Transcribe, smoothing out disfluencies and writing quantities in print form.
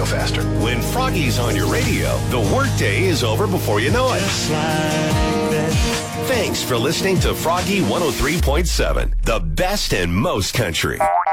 faster. When Froggy's on your radio, the workday is over before you know it. Just like that. Thanks for listening to Froggy 103.7, the best and most country.